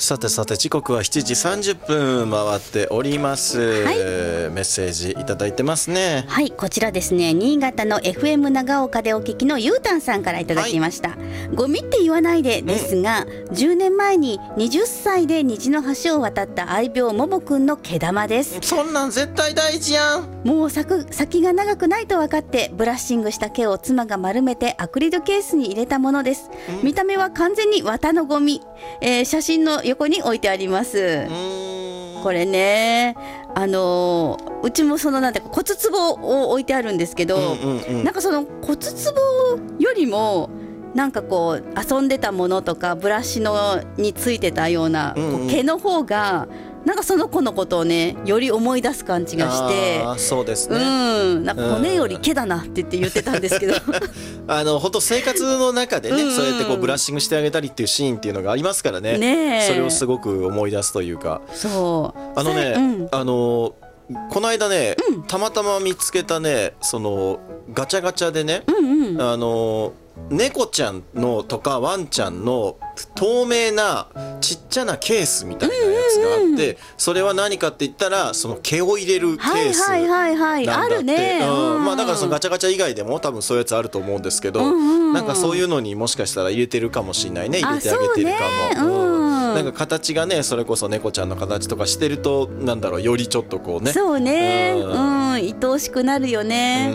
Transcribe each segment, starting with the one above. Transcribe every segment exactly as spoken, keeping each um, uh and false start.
さてさて時刻はしちじさんじゅっぷん回っております、はい、メッセージいただいてますね。 はい、こちらですね、新潟の エフエム 長岡でお聞きのゆうたんさんからいただきました、はい、ゴミって言わないでですが、うん、じゅうねんまえにはたちで虹の橋を渡った愛猫ももくんの毛玉です。 そんなん絶対大事やん。 もう先が長くないと分かってブラッシングした毛を妻が丸めてアクリルケースに入れたものです、うん、見た目は完全に綿のゴミ、えー、写真の横に置いてあります。うーん、これね、あのー、うちもそのなんて骨壺を置いてあるんですけど、うんうんうん、なんかその骨壺よりもなんかこう遊んでたものとかブラシのについてたような、うんうん、毛の方がなんかその子のことをねより思い出す感じがして、 あ、そうですね、 うん、なんか骨より毛だなって言って言ってたんですけどあの本当生活の中でね、うんうん、そうやってこうブラッシングしてあげたりっていうシーンっていうのがありますからね、ね、それをすごく思い出すというか、 そうあのね、うん、あのこの間ね、 うん、 たまたま見つけたね、そのガチャガチャでね、 うんうん、 あの猫ちゃんのとかワンちゃんの透明なちっちゃなケースみたいなやつがあって、うんうんうん、それは何かって言ったらその毛を入れるケースなんだって、 はいはいはいはい、あるね、 うん、まあだからそのガチャガチャ以外でも多分そういうやつあると思うんですけど、うんうん、なんかそういうのにもしかしたら入れてるかもしれないね、入れてあげてるかも、うん、なんか形がねそれこそ猫ちゃんの形とかしてるとなんだろう、よりちょっとこうね、 そうね、うん、うん、愛おしくなるよね、 うん、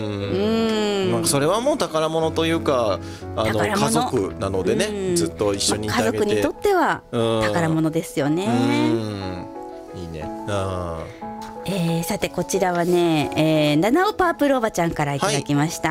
なんかそれはもう宝物というか、あの家族なのでね、うん、ずっと一緒にいてあげて、 家族にとっては宝物ですよね、うん、 いいね。あ、 えー、さてこちらはね、えー、七尾パープルおばちゃんからいただきました、はい、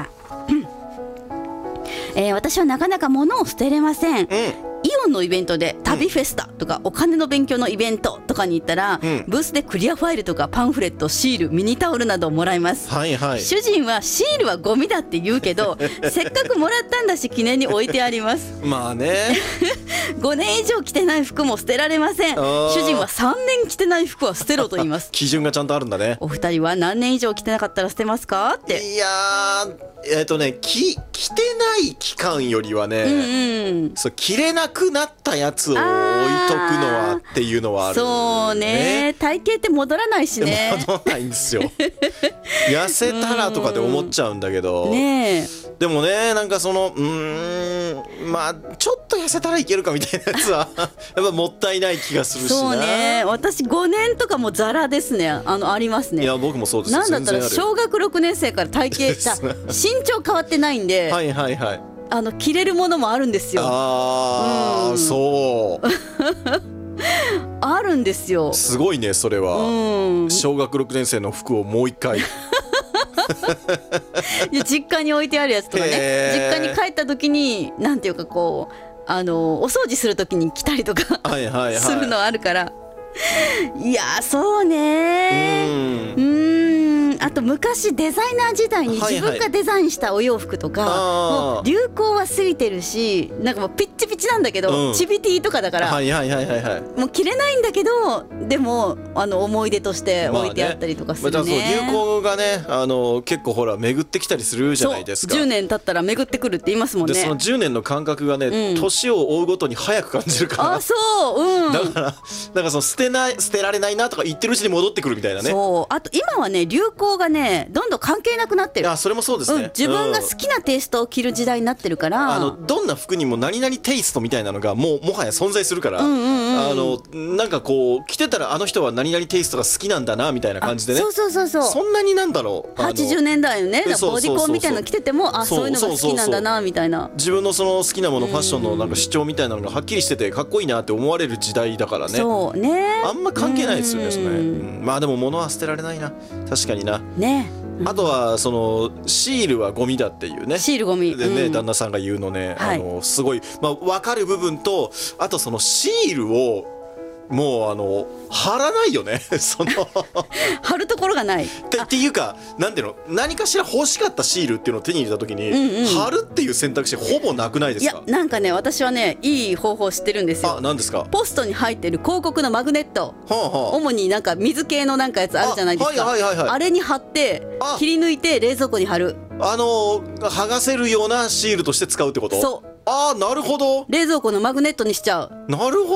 えー、私はなかなか物を捨てれません、うん、イオンのイベントで旅フェスタとか、うん、お金の勉強のイベントとかに行ったら、うん、ブースでクリアファイルとかパンフレット、シール、ミニタオルなどをもらいます、 はいはい、 主人はシールはゴミだって言うけどせっかくもらったんだし記念に置いてありますまあねごねん以上着てない服も捨てられません。主人はさんねん着てない服は捨てろと言います基準がちゃんとあるんだね。 お二人は何年以上着てなかったら捨てますかって。 いやー、えっとね、き着てない期間よりはね、うんうん、そう着れなくなったやつを置いとくのはっていうのはある、ね、 そうね、体型って戻らないしね戻らないんですよ痩せたらとかで思っちゃうんだけど、 ね、 でもね、なんかそのうーん、まあちょっと痩せたらいけるかみたいなやつはやっぱもったいない気がするしな。 そうね、私ごねんとかもザラですね、あのありますね。 いや僕もそうです。 なんだったら小学ろくねん生から体型身長変わってないんで、 はいはいはい、 あの着れるものもあるんですよ。 ああ、うん、そうあるんですよ。 すごいねそれは、うん、小学ろくねん生の服をもう一回いや実家に置いてあるやつとかね、実家に帰った時になんていうかこうあのお掃除する時に着たりとかはいはい、はい、するのあるから、いやそうね、うん、うーん、あと昔デザイナー時代に自分がデザインしたお洋服とか、はいはい、もう流行は過ぎてるし、なんかもうピッチピチなんだけど、うん、チビティとかだから、はいはいはいはいはい、もう着れないんだけどでもあの思い出として置いてあったりとかするね。まあね、 そう流行がね、あの結構ほら巡ってきたりするじゃないですか。 じゅうねん経ったら巡ってくるって言いますもんね。 でそのじゅうねんの感覚がね、うん、年を追うごとに早く感じるから、 あ、そう、うん、 だからなんかその捨てない捨てられないなとか言ってるうちに戻ってくるみたいなね。 そう、あと今はね流行がねどんどん関係なくなってる。 あ、それもそうですね、 うん、自分が好きなテイストを着る時代になってるから、 あのどんな服にも何々テイストみたいなのがもうもはや存在するから、うんうんうん、あのなんかこう着てたらあの人は何々テイストが好きなんだなみたいな感じでね。 そうそうそうそう、そんなになんだろう、 はちじゅうねんだいのねボディコンみたいなの着てても、あ、そういうのが好きなんだなみたいな、 自分のその好きなもの、ファッションのなんか主張みたいなのがはっきりしててかっこいいなって思われる時代だからね。 そうね、 あんま関係ないですよねそれ、うん、まあでも物は捨てられないな、確かになね。あとはそのシールはゴミだっていうね、 シールゴミでね、 うん、 旦那さんが言うのね、 はい、 あのすごい、まあ、分かる部分と、あとそのシールをもうあの貼らないよねその貼るところがないってっていうか、なんていうの、何かしら欲しかったシールっていうのを手に入れた時に、うんうん、貼るっていう選択肢ほぼなくないですか。 いや、なんかね、私はねいい方法知ってるんですよ。 あ、何ですか。 ポストに入ってる広告のマグネット、はあはあ、主になんか水系のなんかやつあるじゃないですか。 あ,、はいはいはいはい、あれに貼って切り抜いて冷蔵庫に貼る、 あのー、剥がせるようなシールとして使うってこと。 そう、 ああ、なるほど、 冷蔵庫のマグネットにしちゃう。 なるほど。